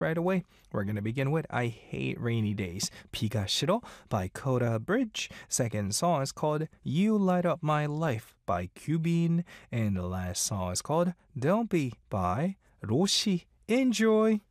right away. We're going to begin with I Hate Rainy Days, 비가 싫어 by Coda Bridge. Second song is called You Light Up My Life by Cubine. And the last song is called Don't Be by Roshi. Enjoy!